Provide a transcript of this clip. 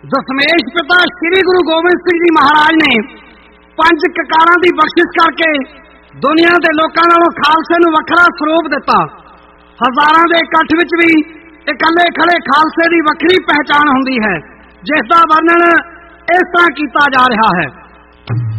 ਦਸ਼ਮੇਸ਼ ਪਿਤਾ ਸ਼੍ਰੀ ਗੁਰੂ ਗੋਬਿੰਦ ਸਿੰਘ ਜੀ ਮਹਾਰਾਜ ਨੇ 5 ਕਕਾਰਾਂ ਦੀ ਬਖਸ਼ਿਸ਼ ਕਰਕੇ ਦੁਨੀਆ ਦੇ ਲੋਕਾਂ ਨਾਲੋਂ ਖਾਲਸੇ ਨੂੰ ਵੱਖਰਾ ਸਰੂਪ ਦਿੱਤਾ। ਹਜ਼ਾਰਾਂ ਦੇ ਇਕੱਠ ਵਿੱਚ ਵੀ ਇਕੱਲੇ ਖੜੇ ਖਾਲਸੇ ਦੀ ਵੱਖਰੀ ਪਹਿਚਾਣ ਹੁੰਦੀ ਹੈ, ਜਿਸ ਦਾ ਵਰਣਨ ਇਸ ਤਰ੍ਹਾਂ ਕੀਤਾ ਜਾ ਰਿਹਾ ਹੈ।